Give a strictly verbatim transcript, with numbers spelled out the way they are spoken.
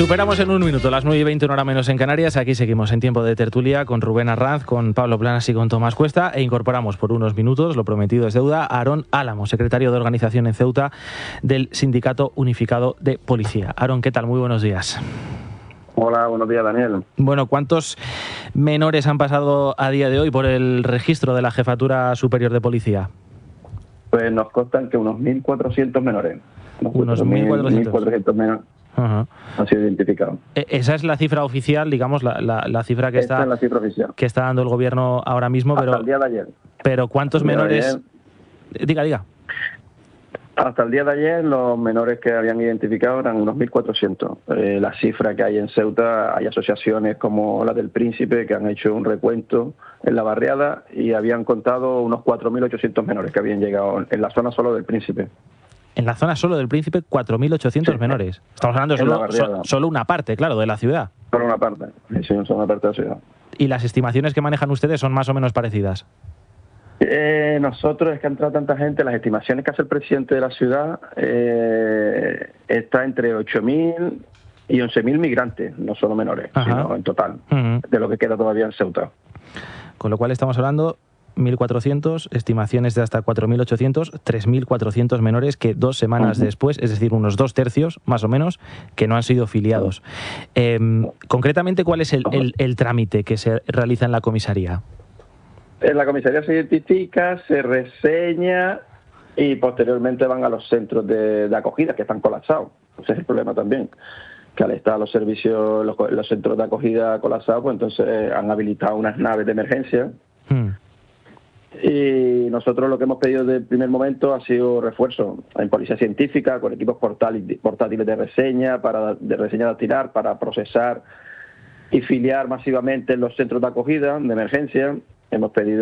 Superamos en un minuto las nueve y veinte, una hora menos en Canarias. Aquí seguimos en tiempo de tertulia con Rubén Arranz, con Pablo Planas y con Tomás Cuesta. E incorporamos por unos minutos, lo prometido es deuda, a Aarón Álamo, secretario de organización en Ceuta del Sindicato Unificado de Policía. Aarón, ¿qué tal? Muy buenos días. Hola, buenos días, Daniel. Bueno, ¿cuántos menores han pasado a día de hoy por el registro de la Jefatura Superior de Policía? Pues nos constan que unos mil cuatrocientos menores. Unos mil cuatrocientos menores. Uh-huh. Han sido identificados. Esa es la cifra oficial, digamos, la, la, la cifra que Esta está es la cifra oficial. que está dando el gobierno ahora mismo. Hasta pero el día de ayer. Pero ¿cuántos menores? Diga, diga. Hasta el día de ayer los menores que habían identificado eran unos mil cuatrocientos. Eh, la cifra que hay en Ceuta, hay asociaciones como la del Príncipe que han hecho un recuento en la barriada y habían contado unos cuatro mil ochocientos menores que habían llegado en la zona solo del Príncipe. En la zona solo del Príncipe, cuatro mil ochocientos sí. menores. Estamos hablando de solo, so, solo una parte, claro, de la ciudad. Solo una parte, sí, solo una parte de la ciudad. ¿Y las estimaciones que manejan ustedes son más o menos parecidas? Eh, nosotros, es que ha entrado tanta gente, las estimaciones que hace el presidente de la ciudad eh, está entre ocho mil y once mil migrantes, no solo menores, Ajá. sino en total, uh-huh. de lo que queda todavía en Ceuta. Con lo cual estamos hablando mil cuatrocientos, estimaciones de hasta cuatro mil ochocientos, tres mil cuatrocientos menores que dos semanas uh-huh. después, es decir, unos dos tercios más o menos, que no han sido filiados. Eh, concretamente, ¿cuál es el, el, el trámite que se realiza en la comisaría? En la comisaría se identifica, se reseña y posteriormente van a los centros de, de acogida que están colapsados. Ese es el problema también, que al estar los servicios, los, los centros de acogida colapsados, pues entonces han habilitado unas naves de emergencia. Hmm. Y nosotros lo que hemos pedido desde el primer momento ha sido refuerzo en policía científica, con equipos portátiles de reseña, para de reseña de tirar, para procesar y filiar masivamente en los centros de acogida de emergencia. Hemos pedido